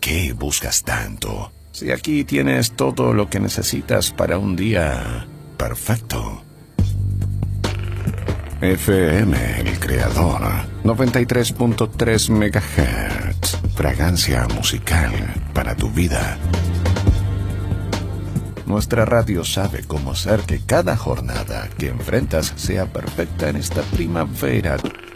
qué buscas tanto? Si aquí tienes todo lo que necesitas para un día perfecto. FM El Creador, 93.3 MHz. Fragancia musical para tu vida. Nuestra radio sabe cómo hacer que cada jornada que enfrentas sea perfecta en esta primavera.